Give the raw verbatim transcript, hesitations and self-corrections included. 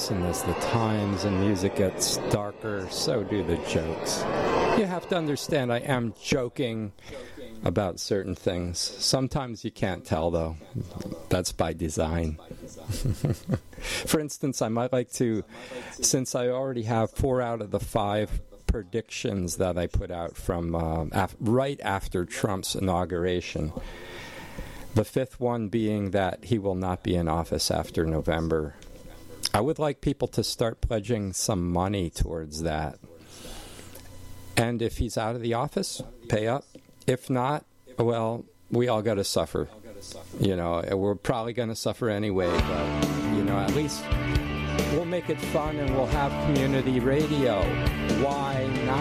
and as the times and music gets darker, so do the jokes. You have to understand I am joking about certain things. Sometimes you can't tell, though. That's by design. For instance, I might like to, since I already have four out of the five predictions that I put out from uh, af- right after Trump's inauguration, the fifth one being that he will not be in office after November. I would like people to start pledging some money towards that. And if he's out of the office, pay up. If not, well, we all got to suffer. You know, we're probably going to suffer anyway, but, you know, at least we'll make it fun and we'll have community radio. Why not?